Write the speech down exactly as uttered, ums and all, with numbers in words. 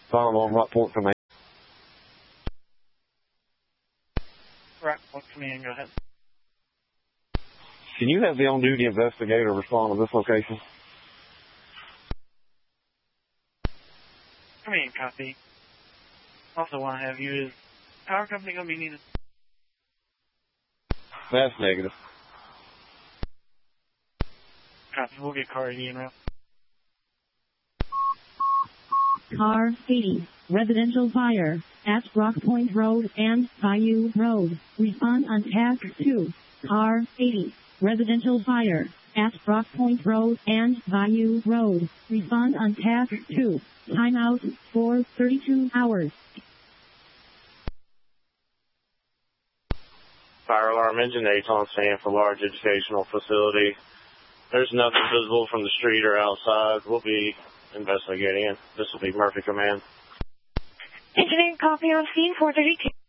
Fire alarm, Rockport Command. Rockport Command, go ahead. Can you have the on-duty investigator respond to this location? Command, copy. Also want to have you, is power company going to be needed? That's negative. Copy, we'll get car eighty en route. Car eighty, residential fire, at Rock Point Road and Bayou Road. Respond on task two. Car eighty, residential fire, at Rock Point Road and Bayou Road. Respond on task two. Timeout for thirty-two hours. Fire alarm engine eight on stand for large educational facility. There's nothing visible from the street or outside. We'll be investigating it. This will be Murphy Command. Engineering copy on scene four thirty-two.